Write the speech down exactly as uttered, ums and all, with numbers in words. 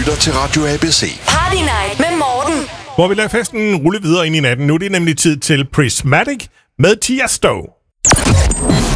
lytter til Radio A B C. Party Night med Morten. Hvor vi lader festen rulle videre ind i natten. Nu er det nemlig tid til Prismatic med Tiesto.